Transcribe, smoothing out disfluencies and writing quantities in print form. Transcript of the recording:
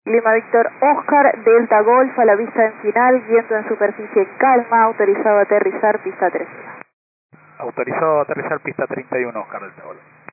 Lima Víctor Oscar, Delta Golf a la vista en final, viento en superficie calma, autorizado a aterrizar pista 3. Autorizado a aterrizar pista 31, Oscar Delta Golf.